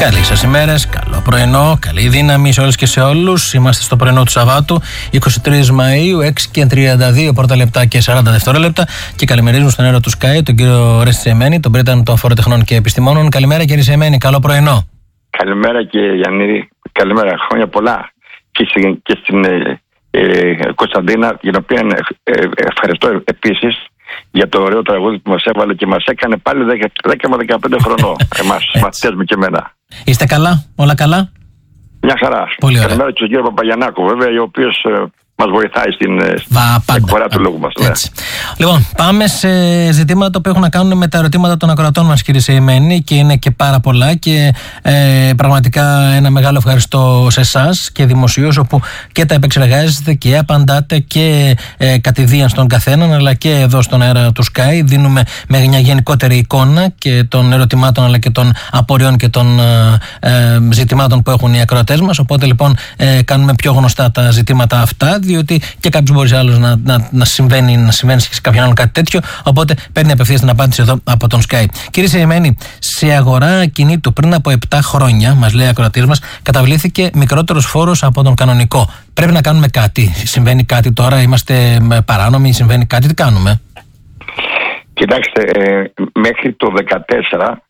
Καλή σας ημέρες, καλό πρωινό, καλή δύναμη σε όλες και σε όλους. Είμαστε στο πρωινό του Σαββάτου, 23 Μαΐου, 6:32 πρώτα λεπτά και 40 δευτερόλεπτα. Και καλημερίζουμε στον αέρα του Sky τον κύριο Ρέστη Σεμένη, τον πρίτανο των φοροτεχνών και επιστημόνων. Καλημέρα κύριε Σεμένη, καλό πρωινό. Καλημέρα κύριε Γιάννη, καλημέρα, χρόνια πολλά. Και στην Κωνσταντίνα, για την οποία ευχαριστώ επίσης για το ωραίο τραγούδι που μας έβαλε και μας έκανε πάλι 10 με 15 χρονών. Εμάς, μαθητές μου και εμένα. Είστε καλά, όλα καλά? Μια χαρά. Πολύ ωραία. Καλημέρα και στον κύριο Παπαγιαννάκο, βέβαια, ο οποίος μας βοηθάει στην εκφορά του λόγου μας. Ναι. Λοιπόν, πάμε σε ζητήματα που έχουν να κάνουν με τα ερωτήματα των ακροατών μας, κύριε Σεημένη, και είναι και πάρα πολλά. Και πραγματικά ένα μεγάλο ευχαριστώ σε εσάς και δημοσίως, όπου και τα επεξεργάζεστε και απαντάτε και κατηδίαν στον καθέναν, αλλά και εδώ στον αέρα του Sky. Δίνουμε με μια γενικότερη εικόνα και των ερωτημάτων, αλλά και των απορριών και των ζητημάτων που έχουν οι ακροατές μας. Οπότε λοιπόν κάνουμε πιο γνωστά τα ζητήματα αυτά, διότι και κάποιος μπορεί άλλος να συμβαίνει σε κάποιον άλλον κάτι τέτοιο. Οπότε παίρνει απευθείας την απάντηση εδώ από τον Sky. Κύριε Σεημένη, σε αγορά ακινήτου πριν από 7 χρόνια, μας λέει ο ακροατής μας, καταβλήθηκε μικρότερος φόρος από τον κανονικό. Πρέπει να κάνουμε κάτι? Συμβαίνει κάτι τώρα? Είμαστε παράνομοι? Συμβαίνει κάτι? Τι κάνουμε? Κοιτάξτε, μέχρι το 2014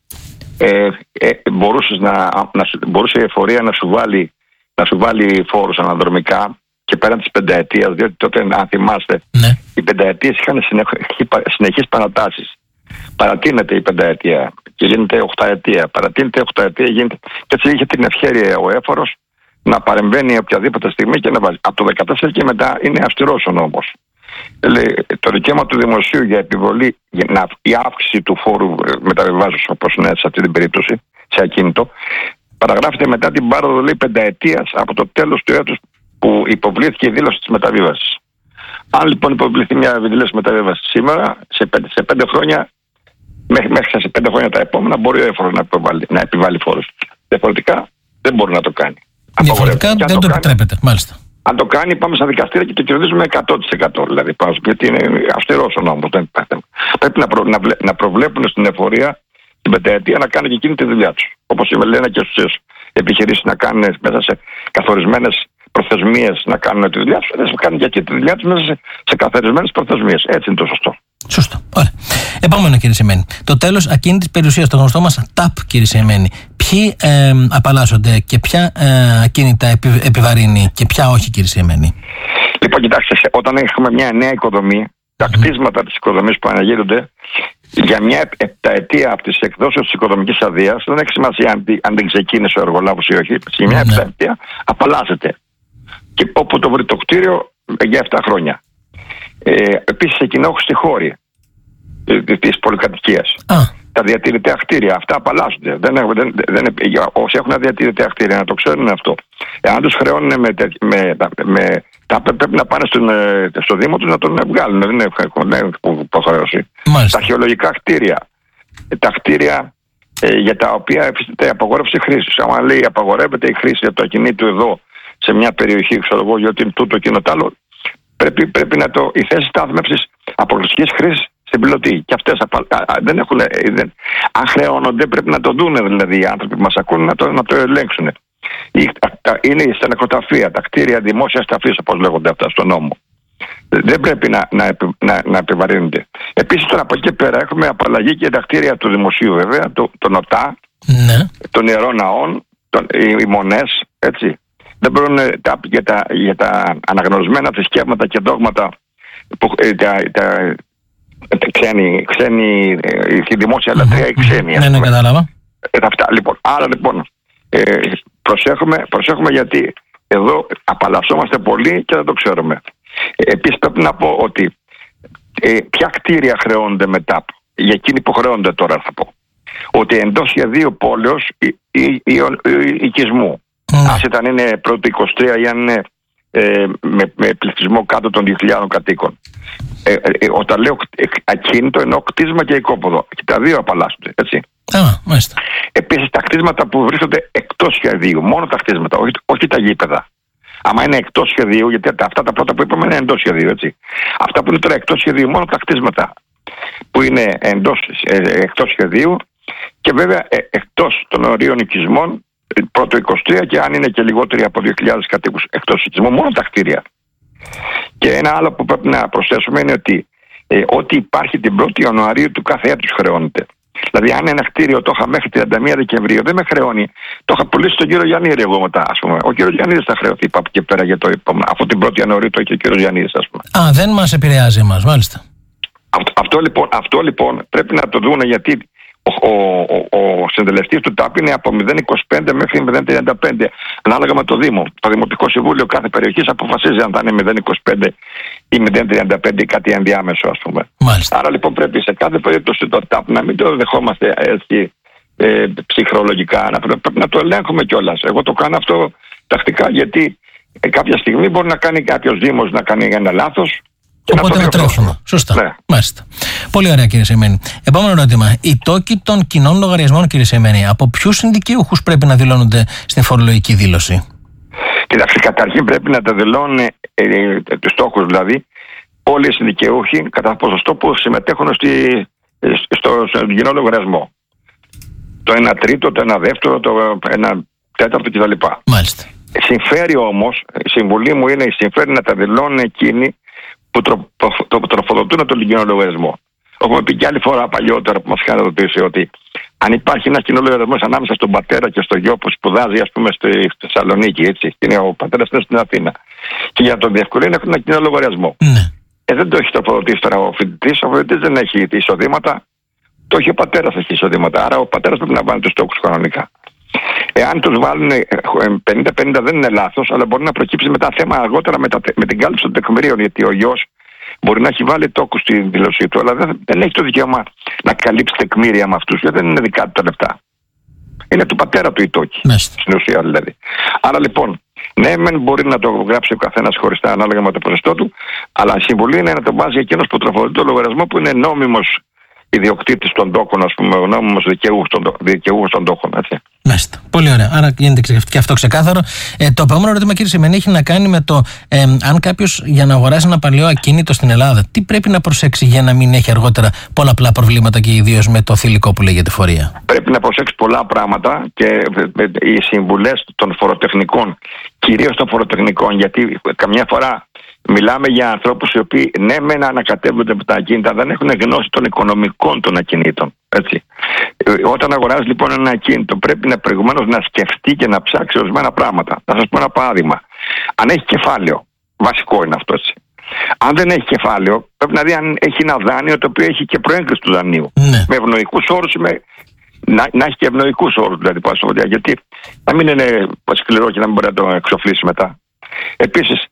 μπορούσε η εφορία να σου βάλει φόρους αναδρομικά και πέραν της πενταετίας, διότι τότε, αν θυμάστε, ναι, οι πενταετίες είχαν συνεχείς παρατάσεις. Παρατείνεται η πενταετία και γίνεται 8ετία. Παρατείνεται 8ετία, γίνεται. Και έτσι είχε την ευχέρεια ο έφορος να παρεμβαίνει οποιαδήποτε στιγμή και να βάζει. Από το 2014 και μετά είναι αυστηρός ο νόμος. Το δικαίωμα του δημοσίου για επιβολή, η αύξηση του φόρου μεταβιβάσεως, όπως είναι σε αυτή την περίπτωση, σε ακίνητο, παραγράφεται μετά την πάροδο πενταετίας από το τέλος του έτους που υποβλήθηκε η δήλωση της μεταβίβασης. Αν λοιπόν υποβληθεί μια δήλωση μεταβίβασης σήμερα, σε 5 χρόνια, μέχρι σε 5 χρόνια τα επόμενα, μπορεί ο έφορος να επιβάλλει φόρους. Διαφορετικά δεν μπορεί να το κάνει. Διαφορετικά δεν το επιτρέπεται, μάλιστα. Αν το κάνει, πάμε στα δικαστήρια και το κερδίζουμε 100%. Δηλαδή, γιατί είναι αυστηρός ο νόμος. Πρέπει να προβλέπουν στην εφορία την πενταετία να κάνουν και εκείνη τη δουλειά τους. Όπως λένε και στις επιχειρήσεις να κάνουν μέσα σε καθορισμένες προθεσμίες να κάνουν τη δουλειά τους, δεν κάνουν και εκεί τη δουλειά τους μέσα σε καθορισμένες προθεσμίες. Έτσι είναι το σωστό. Σωστό. Ωραία. Επόμενο, κύριε Σεημένη. Το τέλος ακίνητης περιουσίας, το γνωστό μας TAP, κύριε Σεημένη. Ποιοι απαλλάσσονται και ποια ακίνητα επιβαρύνει και ποια όχι, κύριε Σεημένη? Λοιπόν, κοιτάξτε, όταν έχουμε μια νέα οικοδομή, τα κτίσματα της οικοδομής που αναγείρονται για μια επταετία από τις εκδόσεις της οικοδομικής αδείας, δεν έχει σημασία αν δεν ξεκίνησε ο εργολάβος ή όχι, σε μια επταετία απαλλάσσεται. Και όπου το βρει το κτίριο για 7 χρόνια. Επίσης, σε κοινόχρηστη χώρη της πολυκατοικίας. Τα διατηρητέα κτίρια, αυτά απαλλάσσονται. Όσοι έχουν διατηρητέα κτίρια, να το ξέρουν αυτό. Εάν τους χρεώνουν πρέπει να πάνε στο Δήμο τους να τον βγάλουν. Δεν έχουν υποχρέωση. Τα αρχαιολογικά κτίρια, τα κτίρια για τα οποία εφίσταται απαγόρευση χρήσης. Αν λέει απαγορεύεται η χρήση για το ακινήτου εδώ σε μια περιοχή, ξέρω εγώ, γιατί είναι τούτο εκείνο τ' άλλο, πρέπει να η θέση στάθμευσης αποκλειστικής χρήσης στην πιλωτή. Και αυτές δεν έχουν. Αν χρεώνονται, πρέπει να το δουν, δηλαδή οι άνθρωποι που μας ακούν να το ελέγξουν. Είναι στα νεκροταφεία, τα κτίρια δημόσιας ταφής, όπως λέγονται αυτά στον νόμο. Δεν πρέπει να επιβαρύνονται. Επίσης, τώρα από εκεί και πέρα έχουμε απαλλαγή και τα κτίρια του δημοσίου, βέβαια, των ΟΤΑ, ναι, των ιερών ναών, οι μονές, έτσι. Δεν μπορούν για τα αναγνωρισμένα θρησκεύματα και δόγματα που ξένοι, η δημόσια λατρεία ή ξένοι. Ναι, κατάλαβα. Αυτά, λοιπόν. Άρα λοιπόν προσέχουμε γιατί εδώ απαλλασσόμαστε πολύ και δεν το ξέρουμε. Επίσης πρέπει να πω ότι ποια κτίρια χρεώνονται μετά, για εκείνοι που χρεώνονται τώρα θα πω, ότι εντός σχεδίου πόλεως ή οικισμού, άσχετα αν είναι πρώτη 23 ή αν είναι με πληθυσμό κάτω των 2.000 κατοίκων. Όταν λέω ακίνητο εννοώ κτίσμα και οικόποδο. Και τα δύο απαλλάσσονται, έτσι. Επίσης τα κτίσματα που βρίσκονται εκτός σχεδίου, μόνο τα κτίσματα, όχι τα γήπεδα. Άμα είναι εκτός σχεδίου, γιατί αυτά τα πρώτα που είπαμε είναι εντός σχεδίου, έτσι. Αυτά που είναι τώρα εκτός σχεδίου, μόνο τα κτίσματα που είναι εκτός σχεδίου, και βέβαια εκτός των ορίων οικισμών, πρώτο 23, και αν είναι και λιγότεροι από 2.000 κατοίκους εκτός οικισμού, μόνο τα κτίρια. Και ένα άλλο που πρέπει να προσθέσουμε είναι ότι ό,τι υπάρχει την 1η Ιανουαρίου του κάθε έτους χρεώνεται. Δηλαδή, αν ένα κτίριο το είχα μέχρι 31 Δεκεμβρίου, δεν με χρεώνει. Το είχα πουλήσει στον κύριο Γιαννίδη εγώ μετά, ας πούμε. Ο κύριος Γιαννίδης θα χρεωθεί από εκεί πέρα για το επόμενο. Αυτό την 1η Ιανουαρίου το έχει ο κύριος Γιαννίδης, ας πούμε. Α, δεν μας επηρεάζει εμάς, μάλιστα. Αυτό λοιπόν πρέπει να το δούνε, γιατί ο συντελεστής του ΤΑΠ είναι από 0,25 μέχρι 0,35, ανάλογα με το Δήμο. Το Δημοτικό Συμβούλιο κάθε περιοχής αποφασίζει αν θα είναι 0,25 ή 0,35 ή κάτι ενδιάμεσο, ας πούμε. Μάλιστα. Άρα λοιπόν πρέπει σε κάθε περίπτωση το ΤΑΠ να μην το δεχόμαστε έτσι ψυχρολογικά, πρέπει να το ελέγχουμε κιόλας. Εγώ το κάνω αυτό τακτικά, γιατί κάποια στιγμή μπορεί να κάνει κάποιος Δήμος να κάνει ένα λάθος. Οπότε να τρέχουμε. Σωστά. Ναι. Μάλιστα. Πολύ ωραία, κύριε Σεϊμένη. Επόμενο ερώτημα. Οι τόκοι των κοινών λογαριασμών, κύριε Σεϊμένη, από ποιους συνδικαίουχους πρέπει να δηλώνονται στην φορολογική δήλωση? Κοιτάξτε, καταρχήν πρέπει να τα δηλώνουν τους τόκους, δηλαδή όλοι οι συνδικαίουχοι κατά ποσοστό που συμμετέχουν στον κοινό λογαριασμό. Το 1 τρίτο, το 1 δεύτερο, το 1 τέταρτο κτλ. Μάλιστα. Συμφέρει όμως, η συμβουλή μου είναι, συμφέρει να τα δηλώνουν εκείνοι που τροφοδοτούν τον κοινό λογαριασμό. Έχουμε πει και άλλη φορά παλιότερα που μας είχαν ρωτήσει ότι αν υπάρχει ένα κοινό λογαριασμό ανάμεσα στον πατέρα και στο γιο που σπουδάζει, ας πούμε, στη Θεσσαλονίκη, έτσι, και ο πατέρας είναι στην Αθήνα, και για τον διευκολύνει έχουν ένα κοινό λογαριασμό. Ναι. Δεν το έχει τροφοδοτήσει τώρα ο φοιτητής δεν έχει εισοδήματα, το έχει ο πατέρας, έχει εισοδήματα. Άρα ο πατέρας πρέπει να βάλει τους τόκους κανονικά. Εάν τους βάλουν 50-50 δεν είναι λάθος, αλλά μπορεί να προκύψει μετά θέμα αργότερα με την κάλυψη των τεκμηρίων, γιατί ο γιος μπορεί να έχει βάλει τόκους στην δήλωσή του, αλλά δεν έχει το δικαίωμα να καλύψει τεκμήρια με αυτούς, γιατί δεν είναι δικά του τα λεφτά. Είναι του πατέρα του η τόκη, στην ουσία δηλαδή. Άρα λοιπόν, ναι, μεν μπορεί να το γράψει ο καθένας χωριστά ανάλογα με το ποσοστό του, αλλά η συμβουλή είναι να το βάζει εκείνος που τροφοδοτεί το λογαριασμό, που είναι νόμιμος ιδιοκτήτης των τόκων, ας πούμε, ο νόμιμος δικαιούχος των τόκων. Έτσι. Μάλιστα. Πολύ ωραία. Άρα γίνεται και αυτό ξεκάθαρο. Το επόμενο ερώτημα, κύριε Σεϊμένη, έχει να κάνει με το αν κάποιος για να αγοράσει ένα παλαιό ακίνητο στην Ελλάδα, τι πρέπει να προσέξει για να μην έχει αργότερα πολλαπλά προβλήματα, και ιδίως με το θηλυκό που λέγεται φορεία? Πρέπει να προσέξει πολλά πράγματα, και οι συμβουλές των φοροτεχνικών, κυρίως των φοροτεχνικών, γιατί καμιά φορά μιλάμε για ανθρώπους οι οποίοι ναι μεν ανακατεύονται από τα ακίνητα, δεν έχουν γνώση των οικονομικών των ακινήτων. Έτσι. Όταν αγοράζει λοιπόν ένα ακίνητο, πρέπει να προηγουμένως να σκεφτεί και να ψάξει ορισμένα πράγματα. Θα σας πω ένα παράδειγμα. Αν έχει κεφάλαιο, βασικό είναι αυτό, έτσι. Αν δεν έχει κεφάλαιο, πρέπει να δει αν έχει ένα δάνειο το οποίο έχει και προέγκριση του δανείου. Ναι. Με ευνοϊκούς όρους, να έχει και ευνοϊκούς όρους, δηλαδή, γιατί να μην είναι σκληρό και να μην μπορεί να το εξοφλήσει μετά. Επίσης,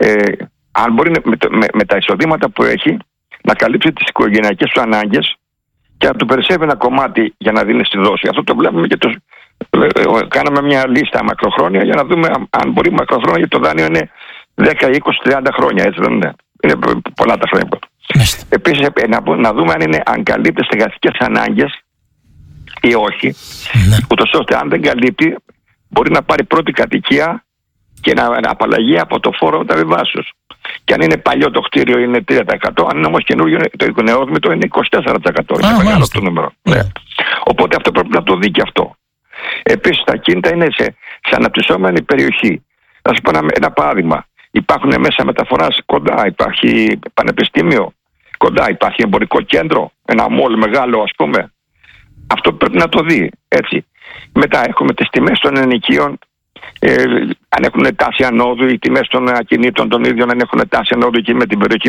αν μπορεί με τα εισοδήματα που έχει να καλύψει τις οικογενειακές του ανάγκες και να του περισσεύει ένα κομμάτι για να δίνει στη δόση. Αυτό το βλέπουμε και κάναμε μια λίστα μακροχρόνια για να δούμε αν μπορεί μακροχρόνια, γιατί το δάνειο είναι 10, 20, 30 χρόνια, έτσι δεν είναι? Είναι πολλά τα χρόνια. Επίσης να δούμε αν καλύπτει στεγαστικές ανάγκες ή όχι, ούτως ώστε αν δεν καλύπτει μπορεί να πάρει πρώτη κατοικία και να απαλλαγεί από το φόρο μεταβιβάσεως. Και αν είναι παλιό το κτίριο είναι 3%, αν είναι όμως καινούργιο το νεόδημητο είναι 24%. Είναι μεγάλο το νούμερο. Ναι. Οπότε αυτό πρέπει να το δει και αυτό. Επίσης τα ακίνητα είναι σε αναπτυσσόμενη περιοχή. Θα σας πω ένα παράδειγμα. Υπάρχουν μέσα μεταφοράς κοντά, υπάρχει πανεπιστήμιο κοντά, υπάρχει εμπορικό κέντρο, ένα μόλ μεγάλο, ας πούμε. Αυτό πρέπει να το δει. Έτσι. Μετά έχουμε τις τιμές των ενοικίων. Αν έχουν τάση ανόδου, οι τιμές των ακινήτων των ίδιων, αν έχουν τάση ανόδου και με την περιοχή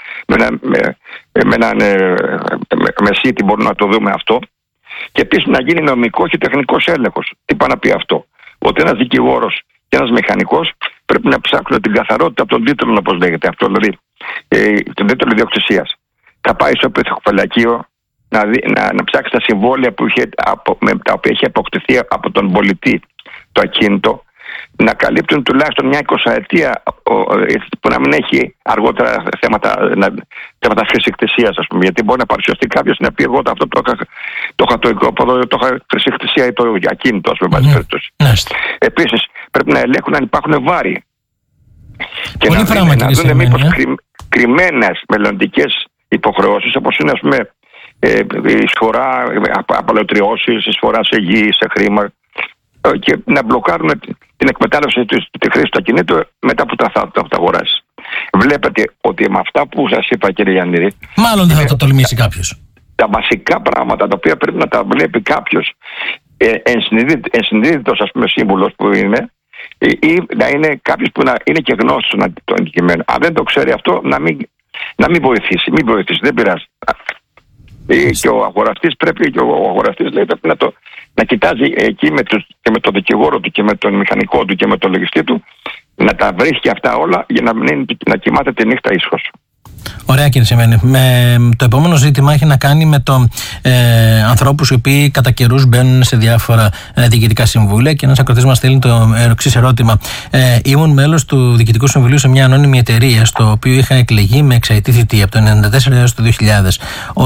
με σίτι μπορούμε να το δούμε αυτό. Και επίσης να γίνει νομικός και τεχνικός έλεγχος. Τι πάει να πει αυτό? Ότι ένας δικηγόρος και ένας μηχανικός πρέπει να ψάχνουν την καθαρότητα των τίτλων, όπως λέγεται αυτό, δηλαδή τον τίτλο ιδιοκτησίας. Θα πάει στο πειθοκοπαλακείο να ψάξει τα συμβόλαια με τα οποία έχει αποκτηθεί από τον πολιτή το ακίνητο, να καλύπτουν τουλάχιστον μια 20 ετία, που να μην έχει αργότερα θέματα χρησικτησίας, ας πούμε. Γιατί μπορεί να παρουσιαστεί κάποιος να πει: εγώ αυτό το είχα το οικόποδο, το είχα χρησικτησία ή το ακίνητο, ας πούμε. Επίσης πρέπει να ελέγχουν αν υπάρχουν βάρη. Και να δουν μήπως κρυμμένες μελλοντικές υποχρεώσεις, όπως είναι, ας πούμε, εισφορά απαλωτριώσεις, εισφορά σε γη, σε χρήμα, και να μπλοκάρουν την εκμετάλλευση τη χρήση του ακινήτου μετά που θα το αγοράσει. Βλέπετε ότι με αυτά που σας είπα, κύριε Γιαννίδη, μάλλον δεν θα το τολμήσει κάποιος. Τα βασικά πράγματα τα οποία πρέπει να τα βλέπει κάποιος ενσυνείδητος, ας πούμε, σύμβουλος που είναι, ή να είναι κάποιος που να είναι και γνώστης των αντικειμένων. Αν δεν το ξέρει αυτό, να μην βοηθήσει. Μην βοηθήσει, δεν πειράζει. Και ο αγοραστής πρέπει να κοιτάζει εκεί και με τον δικηγόρο του και με τον μηχανικό του και με τον λογιστή του, να τα βρίσκει αυτά όλα για να κοιμάται τη νύχτα ήσυχος. Ωραία, κύριε Σεμένη. Το επόμενο ζήτημα έχει να κάνει με ανθρώπους οι οποίοι κατά καιρούς μπαίνουν σε διάφορα διοικητικά συμβούλια, και ένας ακροατής μας στέλνει το εξής ερώτημα. Ήμουν μέλος του Διοικητικού Συμβουλίου σε μια ανώνυμη εταιρεία, στο οποίο είχα εκλεγεί με εξαετή θητεία από το 1994 έως το 2000.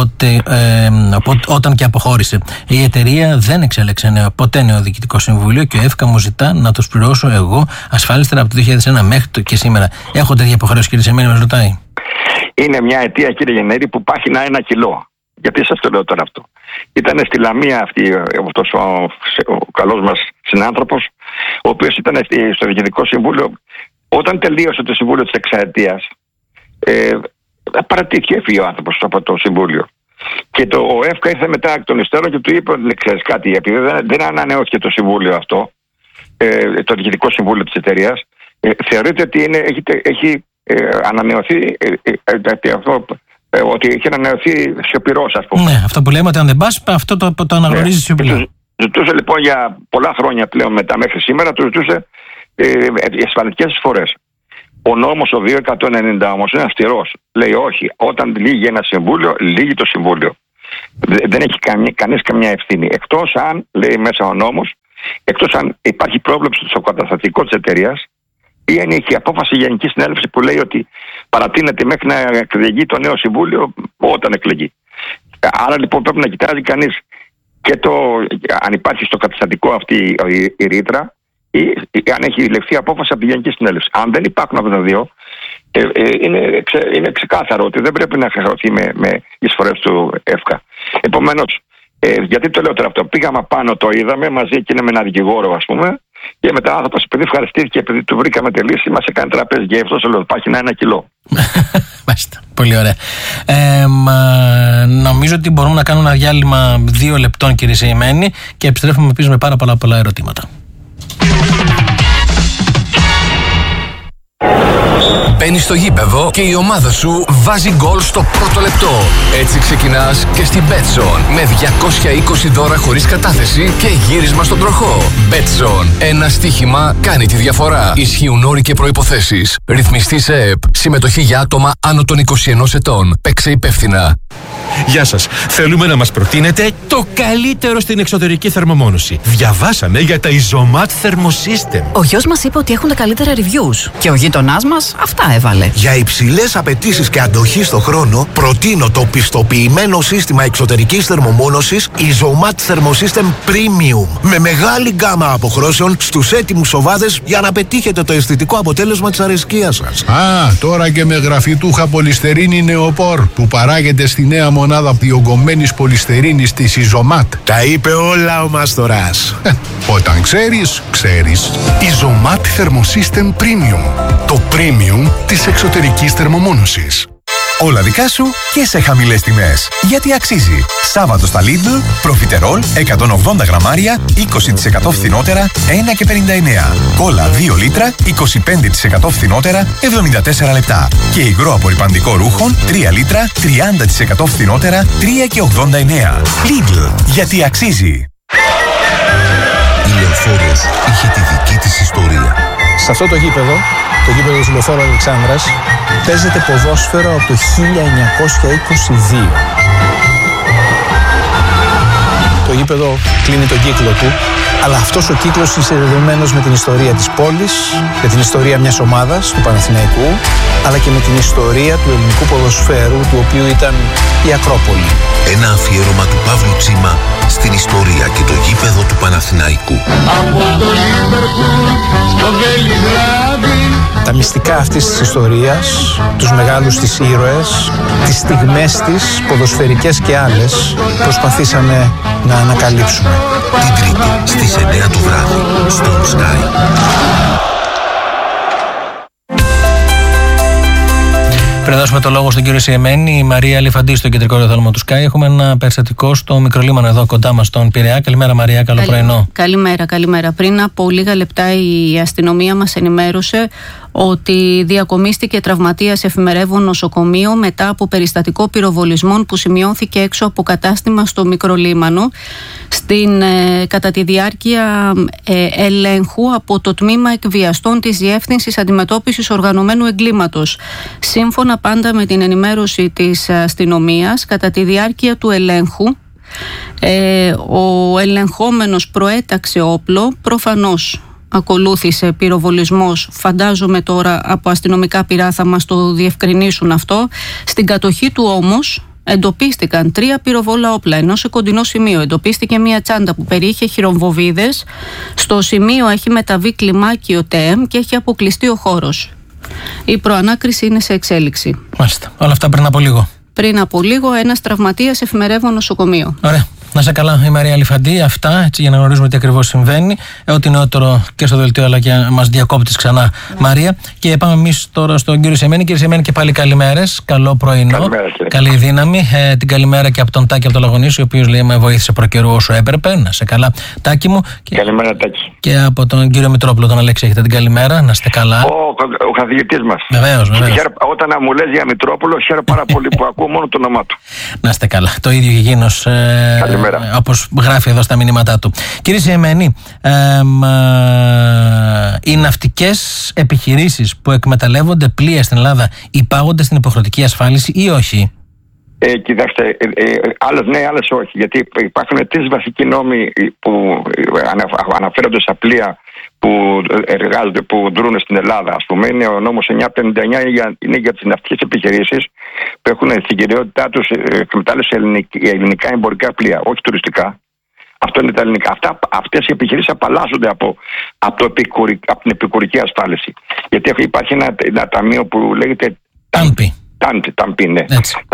Όταν και αποχώρησε. Η εταιρεία δεν εξέλεξε ποτέ νέο Διοικητικό Συμβούλιο και ο ΕΦΚΑ μου ζητά να τους πληρώσω εγώ ασφάλιστερα από το 2001 μέχρι και σήμερα. Έχω τέτοια υποχρέωση, κύριε Σεμένη, με ρωτάει. Είναι μια αιτία, κύριε Γενναίρη, που πάχυνα 1 κιλό. Γιατί σας το λέω τώρα αυτό? Ήταν στη Λαμία αυτός ο καλός μας συνάνθρωπος, ο οποίος ήταν στο Διοικητικό Συμβούλιο. Όταν τελείωσε το Συμβούλιο της Εξαετίας, παρατήθηκε, έφυγε ο άνθρωπος από το Συμβούλιο. Και ο ΕΦΚΑ ήρθε μετά εκ των υστέρων και του είπε: ξέρεις κάτι, επειδή δεν ανανεώθηκε το Συμβούλιο αυτό, το Διοικητικό Συμβούλιο της εταιρείας, θεωρείται ότι έχει ανανεωθεί, ότι έχει ανανεωθεί σιωπηρός, ας πούμε. Ναι, αυτό που λέμε, ότι αν δεν πας, αυτό το αναγνωρίζει σιωπηρό. Ζητούσε λοιπόν για πολλά χρόνια πλέον μετά μέχρι σήμερα, του ζητούσε ασφαλιστικές εισφορές. Ο νόμος, ο 290 όμως, είναι αυστηρός. Λέει όχι, όταν λύγει ένα συμβούλιο, λύγει το συμβούλιο. Δεν έχει κανείς καμιά ευθύνη. Εκτός αν, λέει μέσα ο νόμος, εκτός αν υπάρχει πρόβλεψη στο καταστατικό της εταιρείας, ή αν έχει απόφαση γενική συνέλευση που λέει ότι παρατείνεται μέχρι να εκλεγεί το νέο συμβούλιο όταν εκλεγεί. Άρα λοιπόν πρέπει να κοιτάζει κανείς και αν υπάρχει στο καταστατικό αυτή η ρήτρα, ή αν έχει ληφθεί απόφαση από τη γενική συνέλευση. Αν δεν υπάρχουν αυτά τα δύο, είναι ξεκάθαρο ότι δεν πρέπει να χρεωθεί με εισφορές του ΕΦΚΑ. Επομένως, γιατί το λέω τώρα αυτό? Πήγαμε πάνω, το είδαμε μαζί και είναι με έναν δικηγόρο, ας πούμε, και μετά ο άνθρωπος, επειδή ευχαριστήθηκε, επειδή του βρήκαμε τη λύση, μας έκανε τραπέζι και αυτό σε πάχυνα 1 κιλό. Μάλιστα. Πολύ ωραία. Νομίζω ότι μπορούμε να κάνουμε ένα διάλειμμα 2 λεπτών, κύριε Σεημένη, και επιστρέφουμε πίσω με πάρα πολλά ερωτήματα. Μπαίνεις στο γήπεδο και η ομάδα σου βάζει γκολ στο πρώτο λεπτό. Έτσι ξεκινάς και στην Betson με 220 δώρα χωρίς κατάθεση και γύρισμα στον τροχό. Betson. Ένα στοίχημα κάνει τη διαφορά. Ισχύουν όροι και προϋποθέσεις. Ρυθμιστή σε ΕΕΠ. Συμμετοχή για άτομα άνω των 21 ετών. Παίξε υπεύθυνα. Γεια σας. Θέλουμε να μας προτείνετε το καλύτερο στην εξωτερική θερμομόνωση. Διαβάσαμε για τα Isomat Thermosystem. Ο γιος μας είπε ότι έχουν τα καλύτερα reviews. Και ο γείτονάς μας αυτά έβαλε. Για υψηλές απαιτήσεις και αντοχή στο χρόνο, προτείνω το πιστοποιημένο σύστημα εξωτερικής θερμομόνωσης Isomat Thermosystem Premium. Με μεγάλη γκάμα αποχρώσεων στους έτοιμους οβάδες για να πετύχετε το αισθητικό αποτέλεσμα της αρεσκίας σας. Τώρα και με γραφιτούχα πολυστερίνη νεοπόρ που παράγεται στη νέα μονάδα διογκωμένης πολυστερίνης της Isomat. Τα είπε όλα ο Μαστοράς. Όταν ξέρεις, ξέρεις. Isomat Thermosystem Premium. Το premium της εξωτερικής θερμομόνωσης. Όλα δικά σου και σε χαμηλές τιμές. Γιατί αξίζει. Σάββατο στα Lidl, προφιτερόλ 180 γραμμάρια, 20% φθηνότερα, 1,59. Κόλλα 2 λίτρα, 25% φθηνότερα, 74 λεπτά. Και υγρό απορρυπαντικό ρούχων, 3 λίτρα, 30% φθηνότερα, 3,89. Lidl, γιατί αξίζει. Η Λεωφόρος είχε τη δική της ιστορία. Σε αυτό το γήπεδο της Λεωφόρου Αλεξάνδρας, παίζεται ποδόσφαιρο από το 1922. Το γήπεδο κλείνει τον κύκλο του, αλλά αυτός ο κύκλος είναι συνδεδεμένος με την ιστορία της πόλης, με την ιστορία μιας ομάδας, του Παναθηναϊκού, αλλά και με την ιστορία του ελληνικού ποδοσφαίρου, του οποίου ήταν η Ακρόπολη. Ένα αφιέρωμα του Παύλου Τσίμα στην ιστορία και το γήπεδο του Παναθηναϊκού. Τα τα μυστικά αυτής της ιστορίας, τους μεγάλους της ήρωες, τις στιγμές της, ποδοσφαιρικές και άλλες, προσπαθήσαμε να ανακαλύψουμε. Την Τρίτη στις 9 το βράδυ στο Sky. Πριν δώσουμε το λόγο στον κύριο Σιεμένη, η Μαρία Αλιφαντή στο κεντρικό ραδιόφωνο του Sky. Έχουμε ένα περιστατικό στο Μικρολίμανο εδώ κοντά μας στον Πειραιά. Καλημέρα, Μαρία, καλό πρωινό. Καλημέρα. Πριν από λίγα λεπτά η αστυνομία μας ενημέρωσε ότι διακομίστηκε τραυματίας εφημερεύων νοσοκομείο μετά από περιστατικό πυροβολισμών που σημειώθηκε έξω από κατάστημα στο Μικρολίμανο κατά τη διάρκεια ελέγχου από το τμήμα εκβιαστών της Διεύθυνσης Αντιμετώπισης Οργανωμένου Εγκλήματος. Σύμφωνα πάντα με την ενημέρωση της αστυνομίας, κατά τη διάρκεια του ελέγχου ο ελεγχόμενος προέταξε όπλο, προφανώς ακολούθησε πυροβολισμός, φαντάζομαι τώρα από αστυνομικά πυρά θα μας το διευκρινίσουν αυτό. Στην κατοχή του όμως εντοπίστηκαν 3 πυροβόλα όπλα, ενώ σε κοντινό σημείο εντοπίστηκε μια τσάντα που περιείχε χειρομβοβίδες. Στο σημείο έχει μεταβεί κλιμάκιο ΤΕΜ και έχει αποκλειστεί ο χώρος. Η προανάκριση είναι σε εξέλιξη. Μάλιστα. Όλα αυτά πριν από λίγο. Πριν από λίγο ένας τραυματίας εφημερεύων νοσοκομείο. Ωραία. Να είσαι καλά, η Μαρία Αλιφαντή. Αυτά, έτσι, για να γνωρίζουμε τι ακριβώς συμβαίνει. Ό,τι νεότερο και στο δελτίο, αλλά και μας διακόπτεις ξανά, Μαρία. Και πάμε εμείς τώρα στον κύριο Σιεμένη. Κύριε Σιεμένη, και πάλι καλημέρες. Καλό πρωινό. Καλημέρα, καλή δύναμη. Την καλημέρα και από τον Τάκη από το Λαγωνίσιο, ο οποίος λέει με βοήθησε προκαιρού όσο έπρεπε. Να είσαι καλά, Τάκη μου. Καλημέρα, Τάκη. Και από τον κύριο Μητρόπουλο, τον Αλέξη, έχετε την καλημέρα. Να είστε καλά. Ο καθηγητής μας. Βεβαίως. Όταν μου λες για Μητρόπουλο, χαίρομαι πάρα πολύ που ακούω μόνο το όνομά του. Να είστε καλά. Το ίδιο και εκείνος. Όπως γράφει εδώ στα μηνύματά του. Κύριε Σιεμένη, οι ναυτικές επιχειρήσεις που εκμεταλλεύονται πλοία στην Ελλάδα υπάγονται στην υποχρεωτική ασφάλιση ή όχι? Κοιτάξτε, άλλες ναι, άλλες όχι. Γιατί υπάρχουν 3 βασικοί νόμοι που αναφέρονται στα πλοία που εργάζονται, που δρούν στην Ελλάδα. Ας πούμε, είναι ο νόμος 959, είναι για τις ναυτικές επιχειρήσεις που έχουν στην κυριότητά τους εκμετάλλευση ελληνικά εμπορικά πλοία, όχι τουριστικά. Αυτό είναι τα ελληνικά. Αυτές οι επιχειρήσεις απαλλάσσονται από την επικουρική ασφάλιση. Γιατί υπάρχει ένα ταμείο που λέγεται ΤΑΜΠΗ, ναι.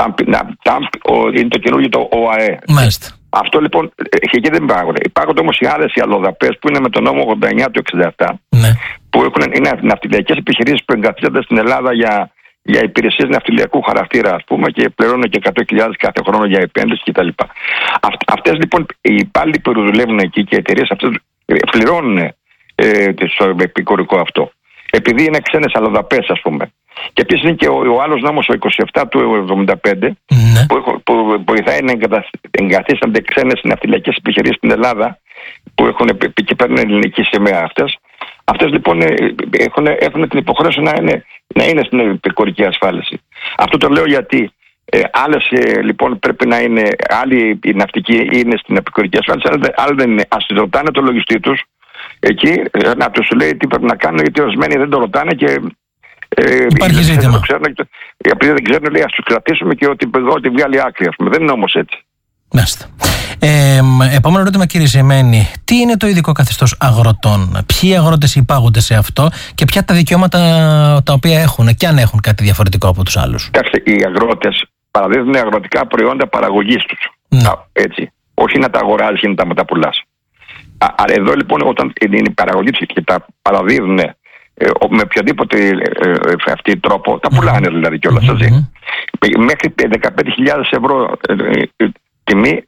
Είναι το καινούργιο το ΟΑΕ. Μάλιστα. Αυτό λοιπόν εκεί δεν υπάγονται. Υπάγονται όμως οι άλλες οι αλλοδαπές που είναι με τον νόμο 89 του 67, ναι, που είναι ναυτιλιακές επιχειρήσεις που εγκαθίζονται στην Ελλάδα για υπηρεσίες ναυτιλιακού χαρακτήρα, ας πούμε, και πληρώνουν και 100.000 κάθε χρόνο για επένδυση κτλ. Αυτές λοιπόν οι υπάλληλοι που δουλεύουν εκεί και οι εταιρείες αυτές πληρώνουν στο επικουρικό αυτό. Επειδή είναι ξένες αλλοδαπές, ας πούμε. Και επίσης είναι και ο άλλος νόμος, ο 27 του 75, ναι, που βοηθάει να εγκαθίστανται ξένες ναυτιλιακές επιχειρήσεις στην Ελλάδα, που και παίρνουν ελληνική σημαία αυτές. Αυτές λοιπόν έχουν την υποχρέωση να είναι στην επικουρική ασφάλιση. Αυτό το λέω γιατί άλλες λοιπόν πρέπει να είναι, άλλοι οι ναυτικοί είναι στην επικουρική ασφάλιση, άλλοι δεν είναι. Ας ρωτάνε το λογιστή τους εκεί, να τους λέει τι πρέπει να κάνουν, γιατί ορισμένοι δεν το ρωτάνε και υπάρχει ζήτημα. Επειδή δεν ξέρουν, λέει, ας τους κρατήσουμε και ό,τι βγάλει άκρη, ας πούμε. Δεν είναι όμως έτσι. Μάλιστα. Επόμενο ερώτημα, κύριε Σιεμένη, τι είναι το ειδικό καθεστώς αγροτών? Ποιοι αγρότες υπάγονται σε αυτό και ποια τα δικαιώματα τα οποία έχουν, και αν έχουν κάτι διαφορετικό από τους άλλους? Κοιτάξτε, οι αγρότες παραδίδουν αγροτικά προϊόντα παραγωγής τους. Ναι. Έτσι. Όχι να τα αγοράζεις ή να τα μεταπουλάς. Εδώ λοιπόν, όταν είναι η παραγωγή τους και τα παραδίδουν με οποιοδήποτε αυτή τρόπο, τα πουλάνε δηλαδή κιόλας. Μέχρι 15.000 ευρώ τιμή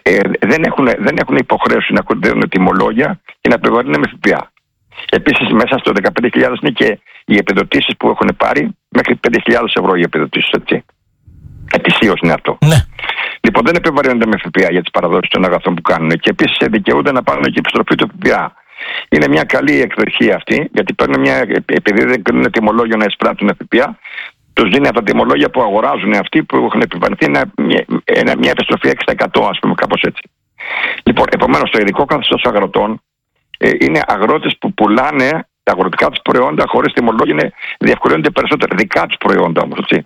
δεν έχουν υποχρέωση να δίνουν τιμολόγια και να επιβαρύνουν με ΦΠΑ. Επίσης μέσα στο 15.000 είναι και οι επιδοτήσεις που έχουν πάρει, μέχρι 5.000 ευρώ οι επιδοτήσεις, έτσι. Ετησίως είναι αυτό. Ναι. Λοιπόν, δεν επιβαρύνονται με ΦΠΑ για τις παραδόσεις των αγαθών που κάνουν και επίσης δικαιούνται να πάρουν και επιστροφή του ΦΠΑ. Είναι μια καλή εκδοχή αυτή, γιατί επειδή δεν κάνουν τιμολόγιο να εισπράττουν ΦΠΑ, τους δίνει από τα τιμολόγια που αγοράζουν αυτοί που έχουν επιβαρυνθεί μια επιστροφή 6%, ας πούμε, κάπως έτσι. Λοιπόν, επομένως, το ειδικό καθεστώς αγροτών είναι αγρότες που πουλάνε τα αγροτικά τους προϊόντα χωρίς τιμολόγια, διευκολύνονται περισσότερα δικά τους προϊόντα όμως, έτσι.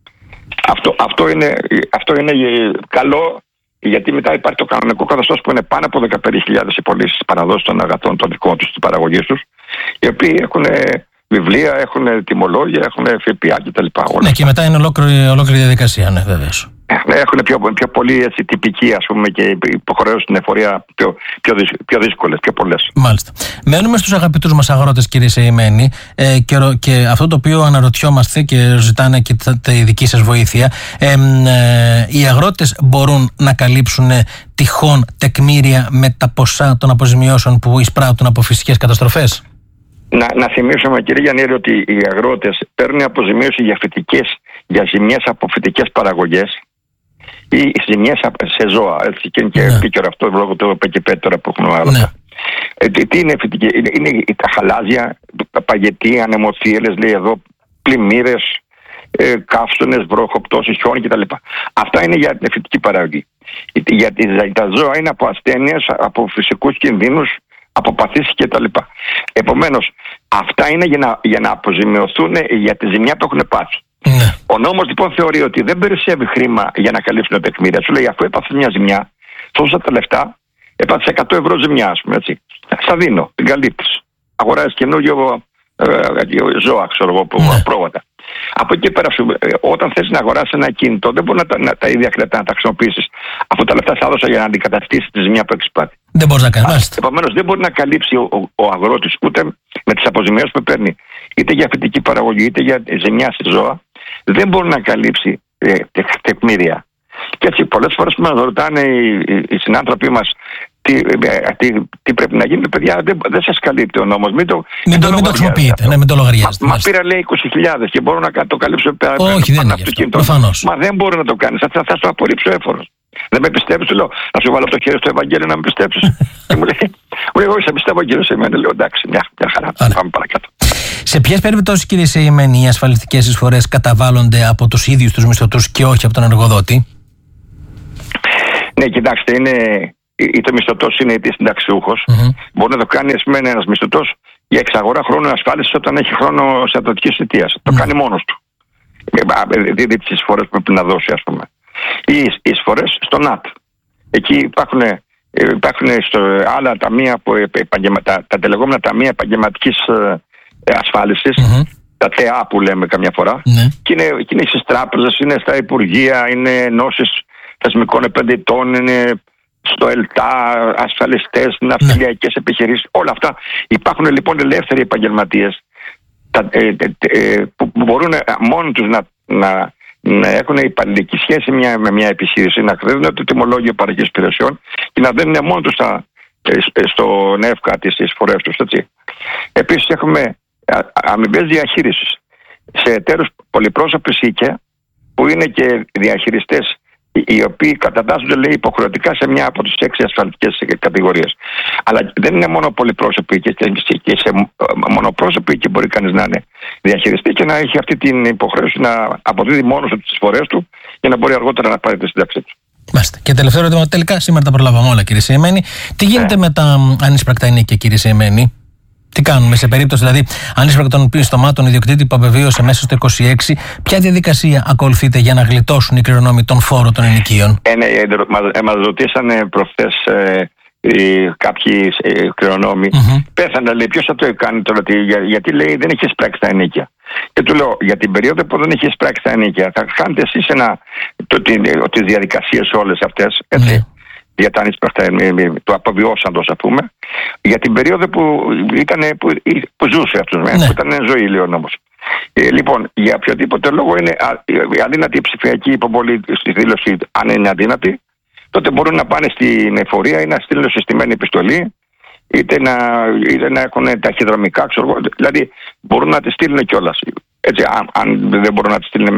Αυτό είναι καλό. Γιατί μετά υπάρχει το κανονικό καθεστώς που είναι πάνω από 15.000 οι πωλήσεις παραδόσεις των αγαθών των δικών τους, της παραγωγής τους, οι οποίοι έχουν βιβλία, έχουν τιμολόγια, έχουν ΦΠΑ κτλ. Ναι, και μετά είναι ολόκληρη διαδικασία, ναι, βεβαίως. Έχουν πιο πολύ έτσι, τυπική, ας πούμε, και υποχρεώσεις στην εφορία πιο δύσκολες, πιο πολλές. Μάλιστα. Μένουμε στους αγαπητούς μας αγρότες, κύριε Σεϊμένη, και αυτό το οποίο αναρωτιόμαστε και ζητάνε και τη δική σας βοήθεια. Οι αγρότες μπορούν να καλύψουν τυχόν τεκμήρια με τα ποσά των αποζημιώσεων που εισπράττουν από φυσικές καταστροφές? Να θυμίσουμε, κύριε Γιαννήρη, ότι οι αγρότες παίρνουν αποζημίωση για ζημιές από φυτικές παραγωγές ή ζημιές σε ζώα. Έτσι, και είναι και επίκαιρο αυτό λόγω του πεκεπέτωρα που έχουμε άλλα. Τι είναι φυτική? Είναι τα χαλάζια, τα παγετή, ανεμοθύελες, λέει εδώ, πλημμύρες, καύσονες, βροχοπτώσεις, χιόνι κτλ. Αυτά είναι για τη φυτική παραγωγή. Για τα ζώα είναι από ασθένειες, από φυσικούς κινδύνους, από παθήσεις κτλ. Επομένως, αυτά είναι για να αποζημιωθούν για τη ζημιά που έχουν πάθει. Ναι. Ο νόμος λοιπόν θεωρεί ότι δεν περισσεύει χρήμα για να καλύψουν τα τεκμήρια. Σου λέει, αφού έπαθε μια ζημιά, δώσα τα λεφτά, έπαθε 100 ευρώ ζημιά, ας πούμε, έτσι. Στα δίνω, την καλύπτεις. Αγοράζεις καινούριο ζώα, ξέρω εγώ, πρόβατα. Από εκεί πέρα, όταν θες να αγοράσεις ένα κινητό, δεν μπορεί τα ίδια χρήματα να τα χρησιμοποιήσεις, αφού τα λεφτά θα έδωσα για να αντικαταστήσεις τη ζημιά που έχεις πάθει. Δεν μπορεί να κάνει. Επομένως, δεν μπορεί να καλύψει ο αγρότης ούτε με τις αποζημιώσεις που παίρνει, είτε για φυτική παραγωγή, είτε για ζημιά στη ζώα, δεν μπορεί να καλύψει τεκμήρια. Και έτσι, πολλές φορές που μας ρωτάνε οι συνάνθρωποι μας τι πρέπει να γίνει, παιδιά, δεν σας καλύπτει ο νόμος. Μην το χρησιμοποιείτε, μην το λογαριάζετε. Μα πήρα, λέει, 20.000 και μπορώ να το καλύψω πέρα. Όχι, δεν είναι αυτό, προφανώς. Μα δεν μπορεί να το κάνεις, θα το απορρίψω έφορος. Δεν με πιστεύεις, του λέω, να σου βάλω το χέρι στο Ευαγγέλιο να με πιστέψεις. Και μου λέει, εγώ σε πιστεύω, κύριο Σεϊμένη. Λέω, εντάξει, μια χαρά, πάμε παρακάτω. Σε ποιες περιπτώσεις, κύριε Σεϊμένη, οι ασφαλιστικές εισφορές καταβάλλονται από τους ίδιους τους μισθωτούς και όχι από τον εργοδότη? Ναι, κοιτάξτε, είτε μισθωτός είναι είτε συνταξιούχος. Μπορεί να το κάνει, ας πούμε, ένας μισθωτός για εξαγορά χρόνου ασφάλισης όταν έχει χρόνο στρατιωτικής θητείας. Το κάνει μόνος του. Δίδει τις εισφορές που πρέπει να δώσει, ας πούμε. Οι εισφορές στο ΝΑΤ. Εκεί υπάρχουν άλλα ταμεία, τα λεγόμενα ταμεία επαγγελματικής ασφάλισης, τα ΤΕΑ που λέμε καμιά φορά, και είναι στις τράπεζες, είναι στα υπουργεία, είναι ενώσεις θεσμικών επενδυτών, είναι στο ΕΛΤΑ, ασφαλιστές, ναυτιλιακές επιχειρήσεις, όλα αυτά. Υπάρχουν λοιπόν ελεύθεροι επαγγελματίες που μπορούν μόνοι τους να έχουν υπαλληλική σχέση με μια επιχείρηση, να κρίνουν το τιμολόγιο παροχής υπηρεσιών και να δίνουν μόνοι τους στον ΕΦΚΑ τις εισφορές τους. Επίσης έχουμε αμοιβές διαχείρισης σε εταίρους πολυπρόσωπες οίκαια που είναι και διαχειριστές οι οποίοι κατατάσσονται, λέει, υποχρεωτικά σε μια από τις 6 ασφαλιστικές κατηγορίες. Αλλά δεν είναι μόνο πολυπρόσωποι και σε μονοπρόσωποι οίκοι μπορεί κανείς να είναι διαχειριστή και να έχει αυτή την υποχρέωση να αποδίδει μόνος του τις εισφορές του για να μπορεί αργότερα να πάρει τη σύνταξή του. Μάλιστα. Και τελευταίο ερώτημα, τελικά, σήμερα τα προλάβαμε όλα, κύριε Σεϊμένη. Τι γίνεται με τα ανείσπρακτα ενίκια, κύριε Σεϊμένη? Τι κάνουμε σε περίπτωση, δηλαδή, ανείσπρακτων πιστωμάτων ιδιοκτήτη που απεβίωσε μέσα στο 26, ποια διαδικασία ακολουθείται για να γλιτώσουν οι κληρονόμοι τον φόρο των ενοικίων? Μας ρωτήσανε προχθές κάποιοι κληρονόμοι, πέθανε, λέει, ποιος θα το κάνει τώρα, γιατί, λέει, δεν έχει εισπράξει τα ενίκια. Και του λέω, για την περίοδο που δεν έχει εισπράξει τα ενίκια, θα κάνετε εσείς τις διαδικασίες όλες αυτές, έτσι. Για τα ανείσπρακτα, το αποβιώσαντος, ας πούμε, για την περίοδο που ζούσε αυτός, που ήταν ζωή, λέει ο νόμος. Λοιπόν, για οποιοδήποτε λόγο είναι αδύνατη η ψηφιακή υποβολή στη δήλωση, αν είναι αδύνατη, τότε μπορούν να πάνε στην εφορία ή να στείλουν συστημένη επιστολή, είτε να έχουν ταχυδρομικά, δηλαδή μπορούν να τη στείλουν κιόλας. Έτσι, αν δεν μπορούν να τη στείλουν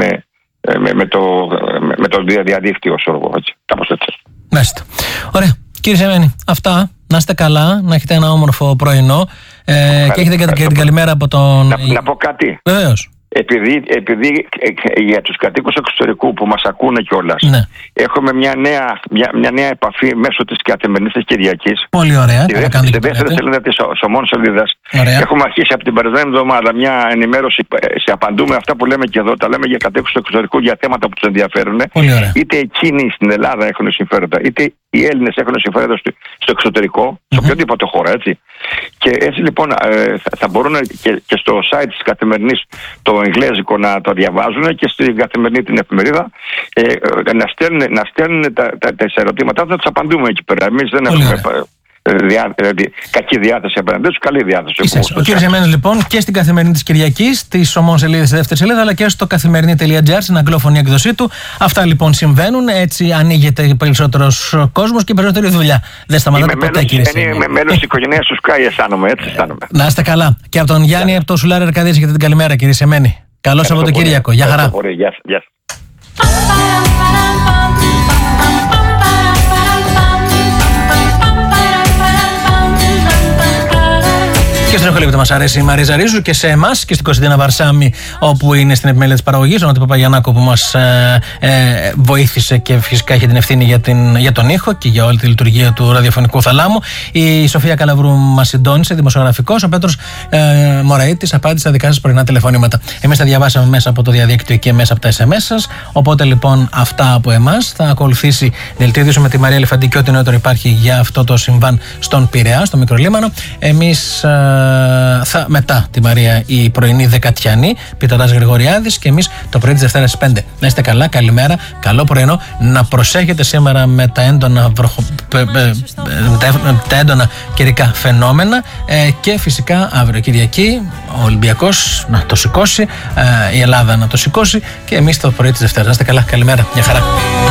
με το διαδίκτυο, κάπως έτσι. Μάλιστα. Ωραία. Κύριε Σεϊμένη, αυτά. Να είστε καλά, να έχετε ένα όμορφο πρωινό και έχετε και την καλημέρα από τον... Να πω κάτι. Βεβαίως. Επειδή για τους κατοίκους εξωτερικού που μας ακούνε κιόλας, έχουμε μια νέα επαφή μέσω της καθημερινής της Κυριακής. Πολύ ωραία. Στη δεύτερη σελίδα της Σωμών Σελίδας έχουμε αρχίσει από την περασμένη εβδομάδα μια ενημέρωση. Σε απαντούμε αυτά που λέμε και εδώ, τα λέμε για κατοίκους εξωτερικού, για θέματα που τους ενδιαφέρουν. Είτε εκείνοι στην Ελλάδα έχουν συμφέροντα, είτε οι Έλληνες έχουν συμφέροντα στο εξωτερικό, σε οποιοδήποτε χώρα, έτσι. Και έτσι λοιπόν θα μπορούν και στο site της Καθημερινής το εγγλέζικο να το διαβάζουν και στην Καθημερινή την εφημερίδα να στέλνουν τα ερωτήματά τους, να τους απαντούμε εκεί πέρα. Εμείς δεν έχουμε κακή διάθεση απέναντί τους, καλή διάθεση. Ο κύριος Εμένης λοιπόν και στην Καθημερινή της Κυριακής, στις ομόσελίδες στη δεύτερη σελίδα, αλλά και στο καθημερινή.gr, στην αγγλόφωνη έκδοσή του. Αυτά λοιπόν συμβαίνουν, έτσι ανοίγεται περισσότερος κόσμος και περισσότερη δουλειά. Δεν σταματάτε ποτέ, κύριε Εμένη. Είμαι μέλος της οικογένειας του Sky, αισθάνομαι, έτσι αισθάνομαι. Να είστε καλά. Και από τον Γιάννη από το Σουλάρι Αρκαδίση, για την καλημέρα, κύριε Εμένη. Καλό Σαββατοκύριακο. Γεια χαρά. Γεια. Και στον εχολήπτο μας αρέσει η Μαρίζα Ρίζου και σε εμάς και στην Κωνσταντίνα Βαρσάμι, όπου είναι στην επιμέλεια της παραγωγής, ο Νότι Παπαγιαννάκο που μας βοήθησε και φυσικά έχει την ευθύνη για τον ήχο και για όλη τη λειτουργία του ραδιοφωνικού θαλάμου. Η Σοφία Καλαβρού μας συντόνισε, δημοσιογραφικός. Ο Πέτρος Μωραΐτης απάντησε στα δικά σας πρωινά τηλεφωνήματα. Εμείς τα διαβάσαμε μέσα από το διαδίκτυο και μέσα από τα SMS σας. Οπότε λοιπόν αυτά από εμάς. Θα ακολουθήσει δελτίο με τη Μαρία Ελεφαντή και ό,τι νεότερο υπάρχει για αυτό το συμβάν στον Πειραιά, στο Μικρολίμανο. Εμείς μετά τη Μαρία η πρωινή Δεκατιανή, Πιταράς Γρηγοριάδης, και εμείς το πρωί της Δευτέρας στις 5. Να είστε καλά, καλημέρα, καλό πρωινό. Να προσέχετε σήμερα με τα έντονα καιρικά φαινόμενα και φυσικά αύριο Κυριακή ο Ολυμπιακός να το σηκώσει, η Ελλάδα να το σηκώσει και εμείς το πρωί της Δευτέρας. Να είστε καλά, καλημέρα, μια χαρά.